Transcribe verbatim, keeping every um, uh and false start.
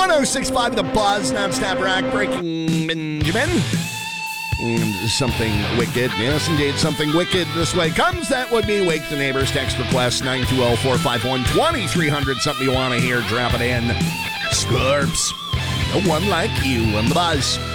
one oh six point five The Buzz, non-stop rock, breaking Benjamin. And something wicked. Yes, indeed, something wicked this way comes. That would be Wake the Neighbors. Text request nine two zero, four five one, two three zero zero. Something you want to hear, drop it in. Scorps. No one like you on The Buzz.